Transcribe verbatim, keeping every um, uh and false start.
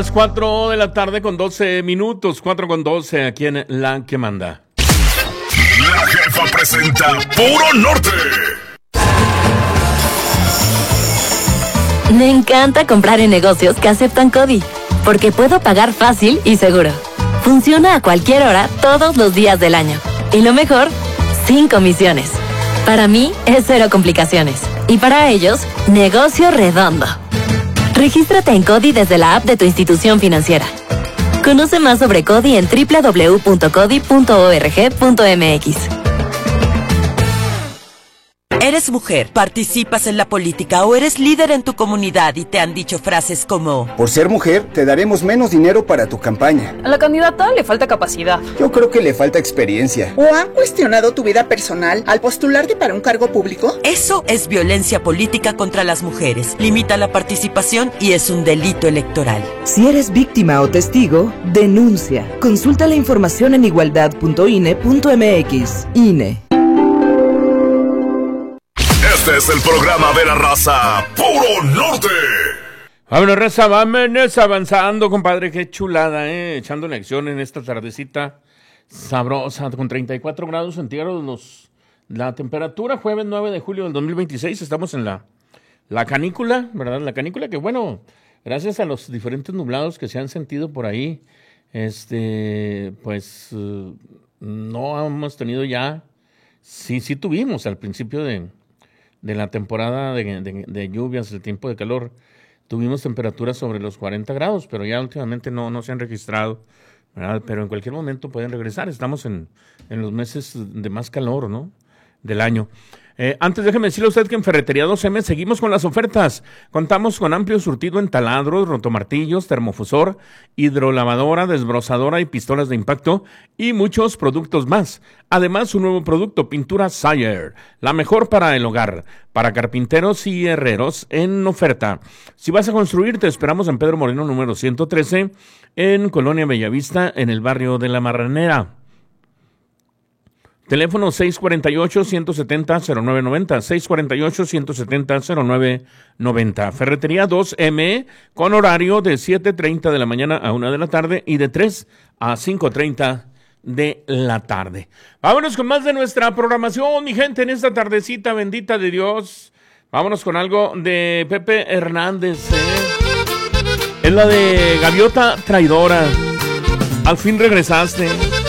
Las cuatro de la tarde con doce minutos, cuatro con doce aquí en La Que Manda. La Jefa presenta Puro Norte. Me encanta comprar en negocios que aceptan CODI, porque puedo pagar fácil y seguro. Funciona a cualquier hora, todos los días del año. Y lo mejor, sin comisiones. Para mí, es cero complicaciones. Y para ellos, negocio redondo. Regístrate en CODI desde la app de tu institución financiera. Conoce más sobre CODI en doble u doble u doble u punto codi punto org punto m x. ¿Eres mujer, participas en la política o eres líder en tu comunidad y te han dicho frases como: por ser mujer, te daremos menos dinero para tu campaña? A la candidata le falta capacidad. Yo creo que le falta experiencia. ¿O han cuestionado tu vida personal al postularte para un cargo público? Eso es violencia política contra las mujeres. Limita la participación y es un delito electoral. Si eres víctima o testigo, denuncia. Consulta la información en igualdad punto i n e punto m x. I N E. Este es el programa de la raza Puro Norte. Vámonos, raza, vámonos avanzando, compadre. Qué chulada, ¿eh? Echando lección en esta tardecita sabrosa con treinta y cuatro grados centígrados. Los, la temperatura, jueves nueve de julio del dos mil veintiséis. Estamos en la, la canícula, ¿verdad? La canícula que, bueno, gracias a los diferentes nublados que se han sentido por ahí, este, pues uh, no hemos tenido ya. Sí, sí tuvimos al principio de. de la temporada de, de, de lluvias, el tiempo de calor, tuvimos temperaturas sobre los cuarenta grados, pero ya últimamente no, no se han registrado, ¿verdad? Pero en cualquier momento pueden regresar. Estamos en, en los meses de más calor, ¿no?, del año. Eh, antes déjeme decirle a usted que en Ferretería dos eme seguimos con las ofertas. Contamos con amplio surtido en taladros, rotomartillos, termofusor, hidrolavadora, desbrozadora y pistolas de impacto y muchos productos más. Además, un nuevo producto, pintura Sayer, la mejor para el hogar, para carpinteros y herreros en oferta. Si vas a construir, te esperamos en Pedro Moreno número ciento trece, en Colonia Bellavista, en el barrio de La Marranera. Teléfono seis cuatro ocho, uno siete cero, cero nueve nueve cero, seis cuatro ocho, uno siete cero, cero nueve nueve cero. Ferretería dos eme, con horario de siete treinta de la mañana a una de la tarde y de tres a cinco treinta de la tarde. Vámonos con más de nuestra programación, mi gente, en esta tardecita bendita de Dios. Vámonos con algo de Pepe Hernández, ¿eh? Es la de Gaviota Traidora. Al fin regresaste.